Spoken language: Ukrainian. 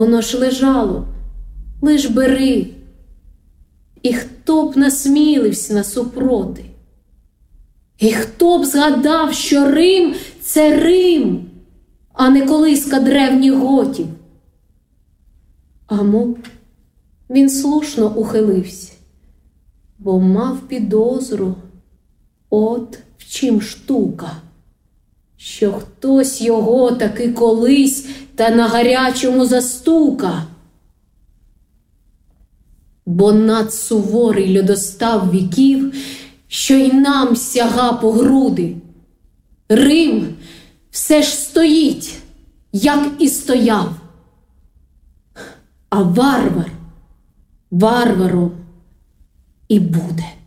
Воно ж лежало, лиш бери. І хто б насмілився насупроти? І хто б згадав, що Рим – це Рим, а не колиска древніх готів? Amo він слушно ухилився, бо мав підозру, от в чим штука, що хтось його таки колись та на гарячому застука. Бо надсуворий льодостав віків, що й нам сяга по груди. Рим все ж стоїть, як і стояв. А варвар варваром і буде.